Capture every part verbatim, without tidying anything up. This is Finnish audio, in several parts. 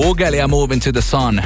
Google ja Moving to the Sun.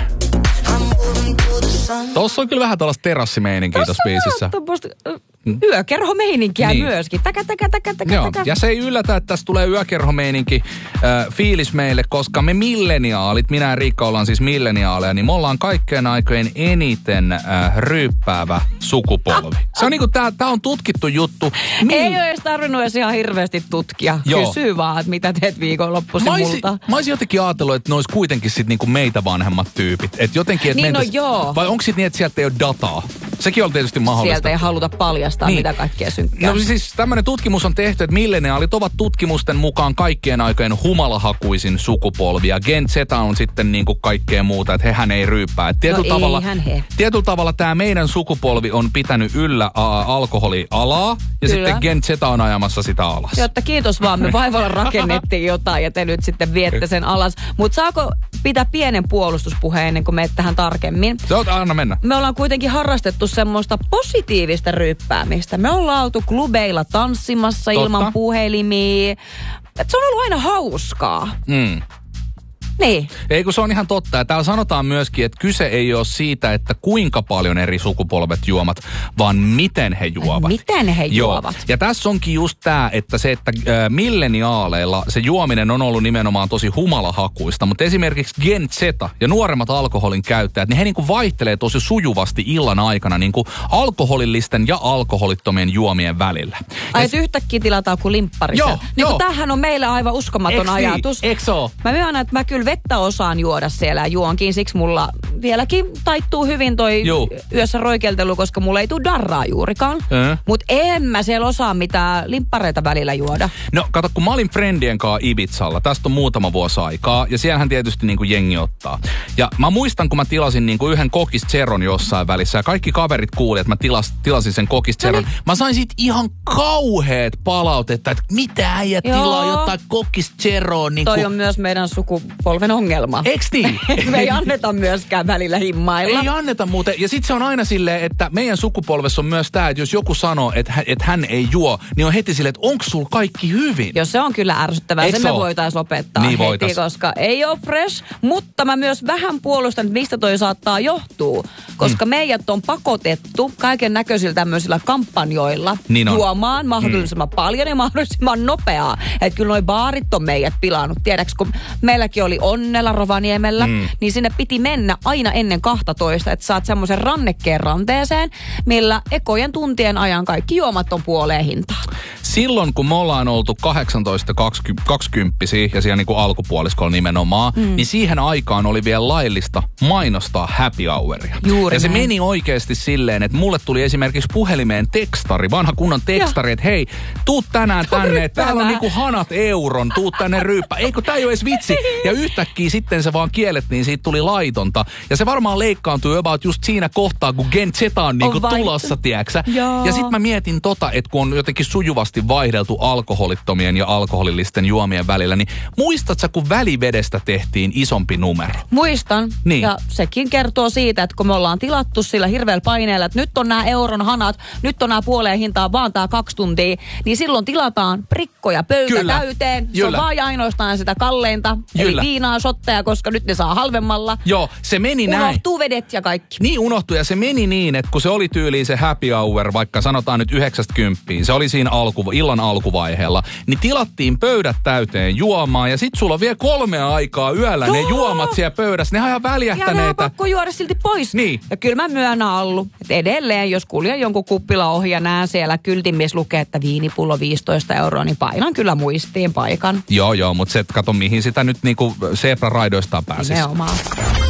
Tossa on kyllä vähän tällaista terassimeininkiä tossa biisissä. Tossa on yökerhomeininkiä niin. myöskin. Täkä, täkä, täkä, täkä, Joo. täkä. Ja se ei yllätä, että tässä tulee yökerhomeininki äh, fiilis meille, koska me milleniaalit, minä ja Riikka ollaan siis milleniaaleja, niin me ollaan kaikkeen aikojen eniten äh, ryyppäävä sukupolvi. Se on niinku, tää, tää on tutkittu juttu. Mil... Ei ole edes tarvinnut edes ihan hirveästi tutkia. Joo. Kysy vaan, että mitä teet viikonloppuisin multa. Mä oisin jotenkin ajatellut, että ne olisi kuitenkin sit niinku meitä vanhemmat tyypit. Et jotenkin, et niin mentäis... no joo. Vai onko sit niin, että sieltä ei ole dataa? Sekin on tietysti mahdollista. Sieltä ei haluta paljastaa, niin. mitä kaikkea synkkää. No siis tämmöinen tutkimus on tehty, että milleniaalit ovat tutkimusten mukaan kaikkien aikojen humalahakuisin sukupolvi. Ja Gen Z on sitten niin kuin kaikkea muuta, että hehän ei ryyppää. Et tietyllä, no tavalla, he. tietyllä tavalla tämä meidän sukupolvi on pitänyt yllä a, alkoholialaa. Ja Kyllä. sitten Gen Z on ajamassa sitä alas. Jotta kiitos vaan, me vaivalla rakennettiin jotain ja te nyt sitten viette sen alas. Mutta saako pitää pienen puolustuspuheen ennen kuin meet tähän tarkemmin? Se on, anna mennä. Me ollaan kuitenkin harrastettu semmoista positiivista ryyppäämistä. Me ollaan oltu klubeilla tanssimassa Totta. ilman puhelimia. Et se on ollut aina hauskaa. Mm. Niin. Ei kun se on ihan totta. Ja täällä sanotaan myöskin, että kyse ei ole siitä, että kuinka paljon eri sukupolvet juomat, vaan miten he juovat. Miten he Joo. juovat. Ja tässä onkin just tää, että se, että äh, milleniaaleilla se juominen on ollut nimenomaan tosi humalahakuista. Mutta esimerkiksi Gen Z ja nuoremmat alkoholin käyttäjät, niin he niinku vaihtelee tosi sujuvasti illan aikana niinku alkoholillisten ja alkoholittomien juomien välillä. Ai, et yhtäkkiä tilataan kuin limpparissa. Joo, niin joo. Tämähän on meille aivan uskomaton Eks ajatus. Niin? Eks oo? Mä myönnän, että mä kyllä vettä osaan juoda siellä ja juonkin. Siksi mulla vieläkin taittuu hyvin toi Juu. yössä roikeltelu, koska mulla ei tule darraa juurikaan. Äh. Mut en mä siellä osaa mitään limppareita välillä juoda. No kato, kun mä olin friendien kanssa Ibizalla, tästä on muutama vuosi aikaa, ja siellähän tietysti niinku jengi ottaa. Ja mä muistan, kun mä tilasin niinku yhden Kokis Zeron jossain välissä, ja kaikki kaverit kuuli, että mä tilas, tilasin sen Kokis Zeron. No niin. Mä sain siitä ihan kauheet palautetta, että mitä äijä tilaa jotain Kokis Zeroon. Niin toi kun... on myös meidän sukupolven ongelma. Eiks niin? Me ei anneta myöskään välillä himmailla. Ei anneta muuten. Ja sit se on aina silleen, että meidän sukupolvessa on myös tää, että jos joku sanoo, että hän, että hän ei juo, niin on heti silleen, että onko sulla kaikki hyvin? Joo, se on kyllä ärsyttävää. Eiks se me voitais lopettaa niin heti, voitais. Koska ei ole fresh. Mutta mä myös vähän puolustan, että mistä toi saattaa johtua. Koska mm. meidät on pakotettu kaiken näköisillä tämmöisillä kampanjoilla niin juomaan mahdollisimman mm. paljon ja mahdollisimman nopeaa. Että kyllä noi baarit on meidät pilannut. Tiedäks, kun meilläkin oli Onnella Rovaniemellä, mm. niin sinne piti mennä aina ennen kahtatoista, että saat semmoisen rannekkeen ranteeseen, millä ekojen tuntien ajan kaikki juomat on puoleen hintaa. Silloin, kun me ollaan oltu kahdeksantoista kaksikymppisiä ja siellä niin kuin alkupuoliskolla nimenomaan, mm. niin siihen aikaan oli vielä laillista mainostaa happy houria. Juuri ja se näin. meni oikeasti silleen, että mulle tuli esimerkiksi puhelimeen tekstari, vanha kunnon tekstari, että hei, tuu tänään tänne, että täällä on niinku hanat euron, tuu tänne ryyppä. Eikö tää ei ole edes vitsi? Ja yhtäkkiä sitten se vaan kiellettiin, siitä tuli laitonta. Ja se varmaan leikkaantui about just siinä kohtaa, kun Gen Z on niinku on tulossa, tiedäksä. Ja sit mä mietin tota, että kun on jotenkin sujuvasti vaihdeltu alkoholittomien ja alkoholillisten juomien välillä, niin muistatko, kun välivedestä tehtiin isompi numero? Muistan. Niin. Ja sekin kertoo siitä, että kun me ollaan tilattu sillä hirveällä paineella, että nyt on nämä euron hanat, nyt on nämä puoleen hintaa vaan tää kaksi tuntia, niin silloin tilataan prikkoja pöytä Kyllä. täyteen. Se Kyllä. on vaan ja ainoastaan sitä kalleinta, Kyllä. eli viinaa, shotteja, koska nyt ne saa halvemmalla. Joo, se meni unohtuu näin. Unohtuu vedet ja kaikki. Niin unohtui ja se meni niin, että kun se oli tyyliin se happy hour, vaikka sanotaan nyt yhdeksästä kymppiin, se oli siinä alku, illan alkuvaiheella, niin tilattiin pöydät täyteen juomaan ja sit sulla on vielä kolmea aikaa yöllä Joo. ne juomat siellä pöydässä, ne on ihan väljähtäneitä. Ja ne on pakko juoda silti pois. Niin. Ja kyllä mä myönnän Allu, että edelleen jos kuljen jonkun kuppila ohi ja näen siellä kyltin, missä lukee, että viinipullo viisitoista euroa, niin painan kyllä muistiin paikan. Joo, joo, mutta se, kato mihin sitä nyt niinku zebra-raidoistaan pääsisi. Nimenomaan.